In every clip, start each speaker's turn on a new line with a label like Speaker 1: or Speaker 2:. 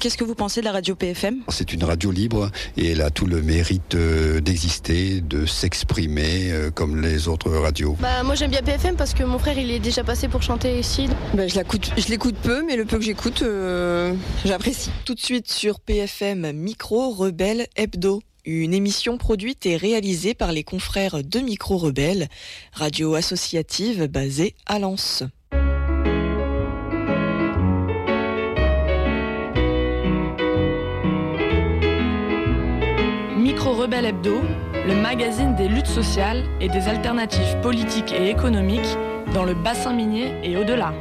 Speaker 1: qu'est-ce que vous pensez de la radio PFM ?
Speaker 2: C'est une radio libre et elle a tout le mérite d'exister, de s'exprimer comme les autres radios.
Speaker 3: Moi j'aime bien PFM parce que mon frère il est déjà passé pour chanter ici.
Speaker 4: Je l'écoute peu, mais le peu que j'écoute, j'apprécie.
Speaker 5: Tout de suite sur PFM, Micro Rebelle Hebdo. Une émission produite et réalisée par les confrères de Micro Rebelle, radio associative basée à Lens.
Speaker 6: Micro Rebelle Hebdo, le magazine des luttes sociales et des alternatives politiques et économiques dans le bassin minier et au-delà.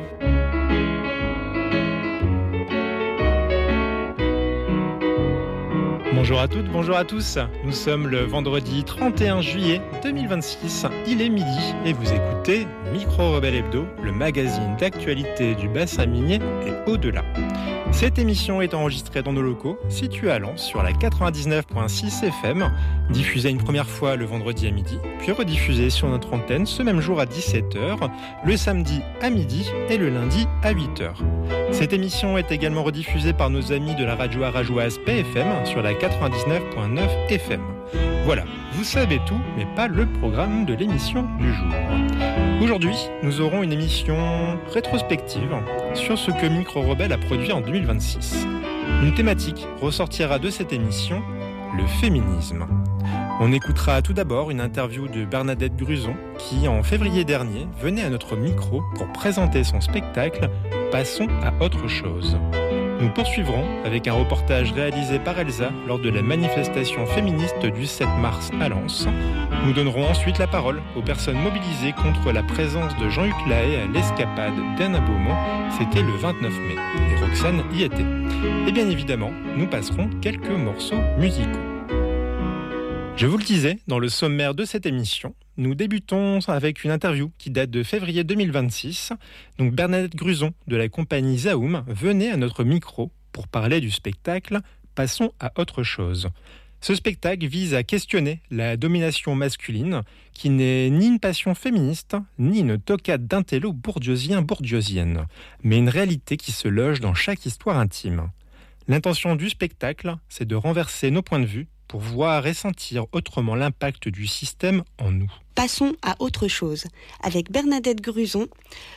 Speaker 7: Bonjour à toutes, bonjour à tous. Nous sommes le vendredi 31 juillet 2026. Il est midi et vous écoutez Micro Rebelle Hebdo, le magazine d'actualité du bassin minier et au-delà. Cette émission est enregistrée dans nos locaux, situés à Lens, sur la 99.6 FM, diffusée une première fois le vendredi à midi, puis rediffusée sur notre antenne ce même jour à 17h, le samedi à midi et le lundi à 8h. Cette émission est également rediffusée par nos amis de la radio arajoise PFM sur la 99.9 FM. Voilà, vous savez tout, mais pas le programme de l'émission du jour. Aujourd'hui, nous aurons une émission rétrospective sur ce que Micro Rebelle a produit en 2026. Une thématique ressortira de cette émission, le féminisme. On écoutera tout d'abord une interview de Bernadette Gruson qui, en février dernier, venait à notre micro pour présenter son spectacle « Passons à autre chose ». Nous poursuivrons avec un reportage réalisé par Elsa lors de la manifestation féministe du 7 mars à Lens. Nous donnerons ensuite la parole aux personnes mobilisées contre la présence de Jean-Luc Lahaye à l'escapade d'Anna Beaumont. C'était le 29 mai et Roxane y était. Et bien évidemment, nous passerons quelques morceaux musicaux. Je vous le disais, dans le sommaire de cette émission, nous débutons avec une interview qui date de février 2026. Donc Bernadette Gruson de la compagnie Zaoum venait à notre micro pour parler du spectacle « Passons à autre chose ». Ce spectacle vise à questionner la domination masculine qui n'est ni une passion féministe, ni une toquade d'intello bourdieusienne, mais une réalité qui se loge dans chaque histoire intime. L'intention du spectacle, c'est de renverser nos points de vue pour voir et sentir autrement l'impact du système en nous.
Speaker 8: Passons à autre chose. Avec Bernadette Gruson,